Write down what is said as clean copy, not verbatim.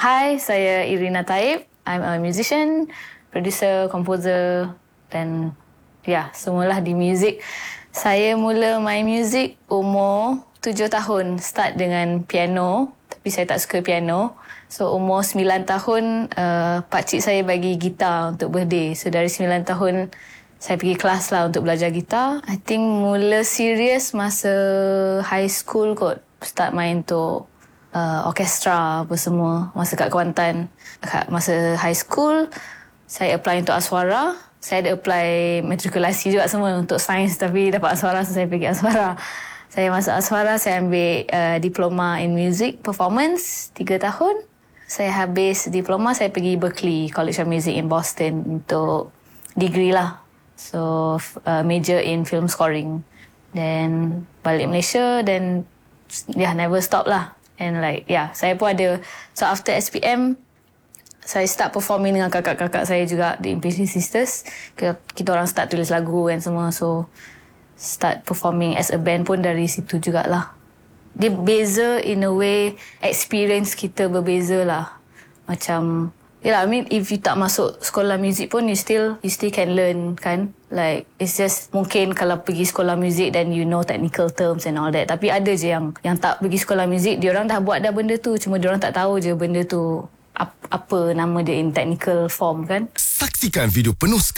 Hi, saya Irina Taib. I'm a musician, producer, composer dan semualah di muzik. Saya mula main muzik umur 7 tahun. Start dengan piano, tapi saya tak suka piano. So umur 9 tahun, pakcik saya bagi gitar untuk birthday. So dari 9 tahun, saya pergi kelas lah untuk belajar gitar. I think mula serius masa high school kot. Start main untuk orkestra apa semua masa kat Kuantan. Masa high school, saya apply untuk Aswara. Saya ada apply matrikulasi juga semua untuk sains, tapi dapat Aswara, so saya pergi Aswara. Saya masuk Aswara, saya ambil diploma in music performance 3 tahun. Saya habis diploma, saya pergi Berklee College of Music in Boston untuk degree lah. So major in film scoring. Then balik Malaysia, then never stop lah. And saya pun ada. So after SPM, saya start performing dengan kakak-kakak saya juga di Impatient Sisters. Kita orang start tulis lagu dan semua. So start performing as a band pun dari situ jugalah. Dia beza in a way, experience kita berbeza lah. Macam, I mean, if you tak masuk sekolah muzik pun, you still can learn, kan? Like, it's just mungkin kalau pergi sekolah muzik, then you know technical terms and all that. Tapi ada je yang tak pergi sekolah muzik, diorang dah buat dah benda tu, cuma diorang tak tahu je benda tu apa nama dia in technical form, kan? Saksikan video penuh